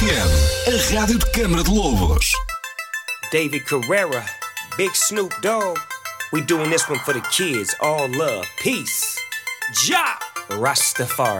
FM, a rádio de Câmara de Lobos. David Carrera, Big Snoop Dogg. We doing this one for the kids. All love, peace. Ja, Rastafari.